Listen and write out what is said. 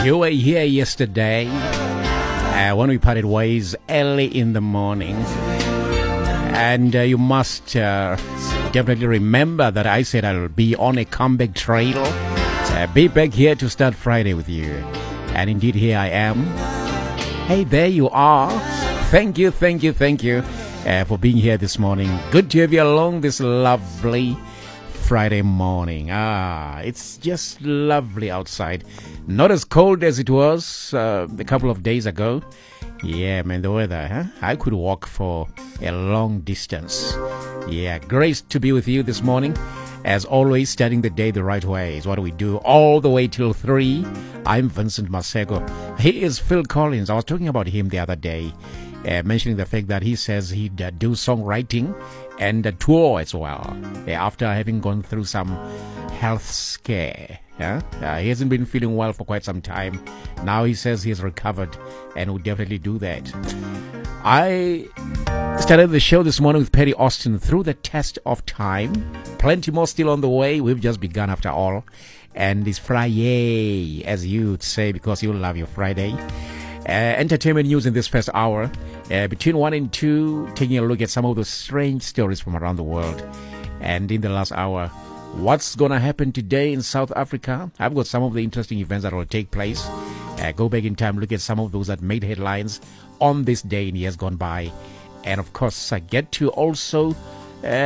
You were here yesterday when we parted ways early in the morning. And you must definitely remember that I said I'll be on a comeback trail. Be back here to start Friday with you. And indeed, here I am. Hey, there you are. Thank you for being here this morning. Good to have you along this lovely Friday morning. It's just lovely outside. Not as cold as it was a couple of days ago. Yeah, man, the weather, huh? I could walk for a long distance. Yeah, great to be with you this morning. As always, starting the day the right way is what we do all the way till 3. I'm Vincent Masego. He is Phil Collins. I was talking about him the other day, mentioning the fact that he says he'd do songwriting and tour as well after having gone through some health scare. He hasn't been feeling well for quite some time. Now he says he's recovered and will definitely do that. I started the show this morning with Perry Austin, Through the Test of Time. Plenty more still on the way. We've just begun after all. And it's Friday, as you'd say, because you love your Friday. Entertainment news in this first hour. Between 1 and 2, taking a look at some of the strange stories from around the world. And in the last hour, what's going to happen today in South Africa? I've got some of the interesting events that will take place. Go back in time, look at some of those that made headlines on this day in years gone by. And of course, I get to also